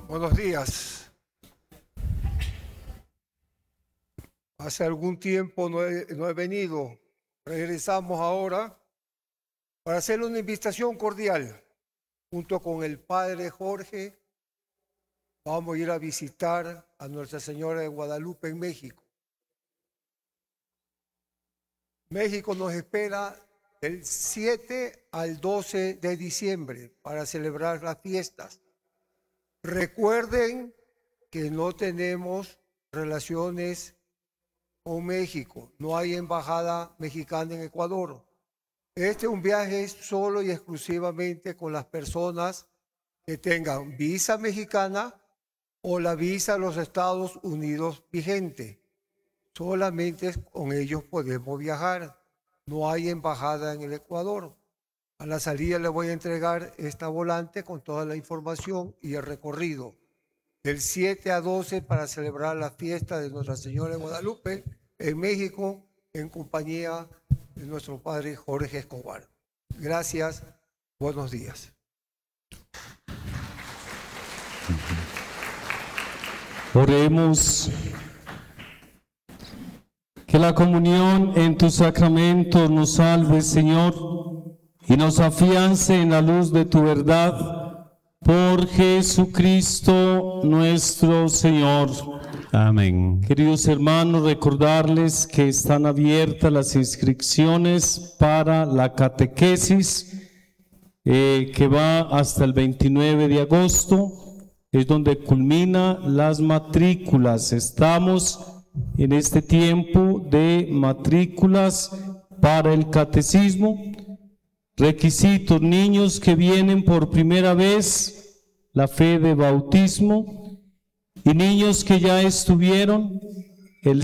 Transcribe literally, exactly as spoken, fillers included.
Buenos días. Hace algún tiempo no he, no he venido. Regresamos ahora para hacerle una invitación cordial. Junto con el Padre Jorge, vamos a ir a visitar a Nuestra Señora de Guadalupe en México. México nos espera del siete al doce de diciembre para celebrar las fiestas. Recuerden que no tenemos relaciones con México, no hay embajada mexicana en Ecuador. Este es un viaje solo y exclusivamente con las personas que tengan visa mexicana o la visa de los Estados Unidos vigente. Solamente con ellos podemos viajar. No hay embajada en el Ecuador. A la salida le voy a entregar esta volante con toda la información y el recorrido. Del siete a doce para celebrar la fiesta de Nuestra Señora de Guadalupe en México en compañía de nuestro Padre Jorge Escobar. Gracias. Buenos días. Oremos. Que la comunión en tu sacramento nos salve, Señor, y nos afiance en la luz de tu verdad, por Jesucristo nuestro Señor. Amén. Queridos hermanos, recordarles que están abiertas las inscripciones para la catequesis eh, que va hasta el veintinueve de agosto, es donde culmina las matrículas. Estamos en este tiempo de matrículas para el catecismo. Requisitos: niños que vienen por primera vez, la fe de bautismo, y niños que ya estuvieron